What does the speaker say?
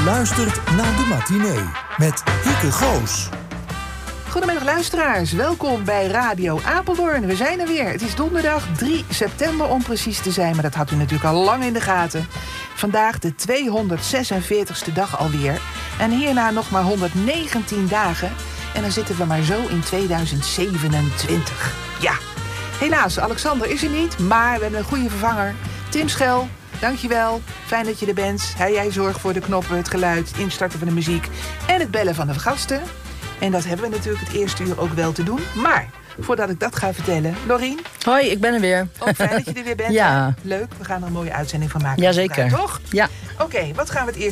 luistert naar De Matinee met Hieke Goos. Goedemiddag luisteraars, welkom bij Radio Apeldoorn. We zijn er weer. Het is donderdag 3 september om precies te zijn, maar dat had u natuurlijk al lang in de gaten. Vandaag de 246ste dag alweer. En hierna nog maar 119 dagen. En dan zitten we maar zo in 2027. Ja, helaas, Alexander is er niet, maar we hebben een goede vervanger. Tim Schel, dankjewel. Fijn dat je er bent. Jij zorgt voor de knoppen, het geluid, het instarten van de muziek en het bellen van de gasten. En dat hebben we natuurlijk het eerste uur ook wel te doen. Maar voordat ik dat ga vertellen, Lorien. Hoi, ik ben er weer. Ook fijn dat je er weer bent. Ja. Leuk, we gaan er een mooie uitzending van maken. Jazeker. Toch? Ja. Oké, wat gaan we het eerst